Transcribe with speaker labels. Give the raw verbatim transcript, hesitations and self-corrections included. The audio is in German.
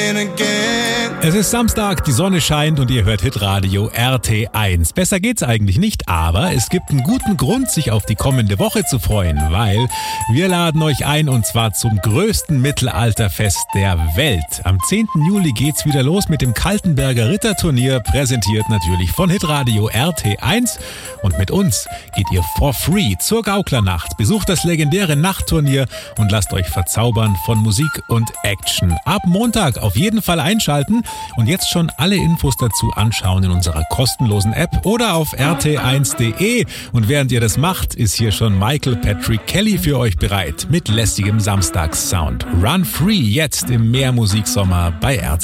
Speaker 1: begin again.
Speaker 2: Es ist Samstag, die Sonne scheint und ihr hört Hitradio R T eins. Besser geht's eigentlich nicht, aber es gibt einen guten Grund, sich auf die kommende Woche zu freuen, weil wir laden euch ein und zwar zum größten Mittelalterfest der Welt. Am zehnten Juli geht's wieder los mit dem Kaltenberger Ritterturnier, präsentiert natürlich von Hitradio R T eins. Und mit uns geht ihr for free zur Gauklernacht. Besucht das legendäre Nachtturnier und lasst euch verzaubern von Musik und Action. Ab Montag auf jeden Fall einschalten und jetzt schon alle Infos dazu anschauen in unserer kostenlosen App oder auf r t eins punkt d e. Und während ihr das macht, ist hier schon Michael Patrick Kelly für euch bereit mit lässigem Samstagssound. Run Free jetzt im Mehrmusiksommer bei R T eins.